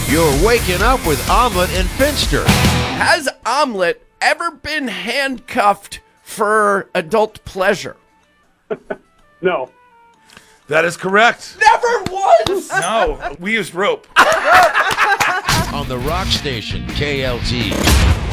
You're waking up with Omelet and Finster. Has Omelet ever been handcuffed for adult pleasure? No. That is correct. Never once! No, we used rope. On the rock station, KLT.